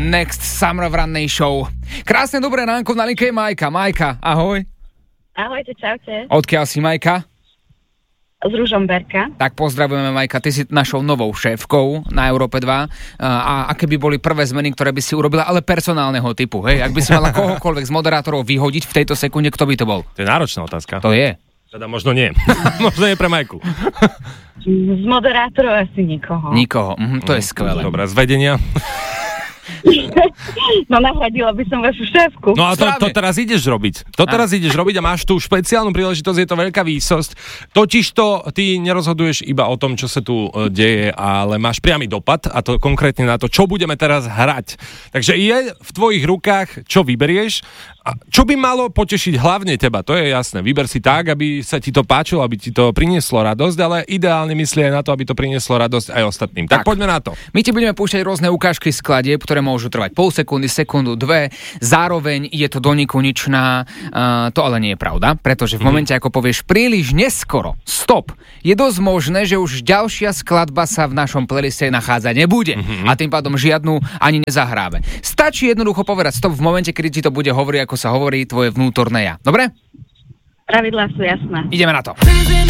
Next Summer v rannej show. Krásne dobré ránko, na linke je Majka. Majka, ahoj. Ahojte, čaute. Odkiaľ si, Majka? Z Ružomberka. Tak pozdravujeme, Majka, ty si našou novou šéfkou na Európe 2. A aké by boli prvé zmeny, ktoré by si urobila, ale personálneho typu, hej? Ak by si mala kohokoľvek z moderátorov vyhodiť v tejto sekunde, kto by to bol? To je náročná otázka. To je. Teda možno nie. Možno nie pre Majku. Z moderátorov asi nikoho. Nikoho, to je skvelé. Dobre, z vedenia. No nahradila by som vašu šéfku. No a to teraz ideš robiť. To teraz ideš robiť a máš tu špeciálnu príležitosť, je to veľká výsosť. Totižto ty nerozhoduješ iba o tom, čo sa tu deje, ale máš priamy dopad a to konkrétne na to, čo budeme teraz hrať. Takže je v tvojich rukách, čo vyberieš. A čo by malo potešiť hlavne teba, to je jasné. Vyber si tak, aby sa ti to páčilo, aby ti to prinieslo radosť, ale ideálne myslí aj na to, aby to prinieslo radosť aj ostatným. Tak poďme na to. My ti budeme púšťať rôzne ukážky skladieb, ktoré môžu trvať pol sekundy, sekundu, dve. Zároveň je to donikoničná. To ale nie je pravda, pretože v momente, ako povieš príliš neskoro, stop, je dosť možné, že už ďalšia skladba sa v našom playliste nachádzať nebude. A tým pádom žiadnu ani nezahráme. Stačí jednoducho povedať stop v momente, kedy ti to bude hovoriť, ako sa hovorí, tvoje vnútorné ja. Dobre? Pravidlá sú jasné. Ideme na to.